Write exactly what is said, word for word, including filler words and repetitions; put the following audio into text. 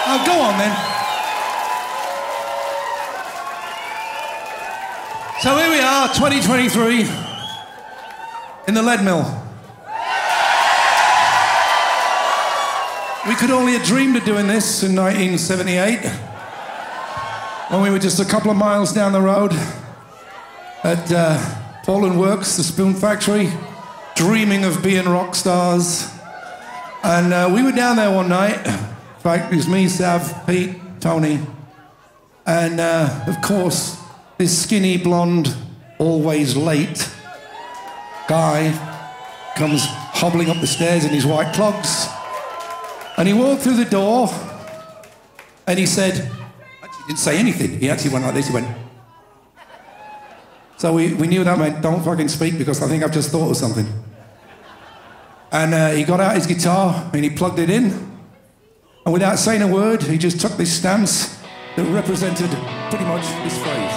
Oh, go on then. So here we are, twenty twenty-three, in the lead mill. We could only have dreamed of doing this in nineteen seventy-eight, when we were just a couple of miles down the road at uh, Poland Works, the spoon factory, dreaming of being rock stars. And uh, we were down there one night. In fact, it was me, Sav, Pete, Tony, and uh, of course, this skinny, blonde, always late guy comes hobbling up the stairs in his white clogs. And he walked through the door and he said, actually didn't say anything. He actually went like this, he went. So we, we knew that meant don't fucking speak because I think I've just thought of something. And uh, he got out his guitar and he plugged it in. And without saying a word, he just took this stance that represented pretty much this phrase.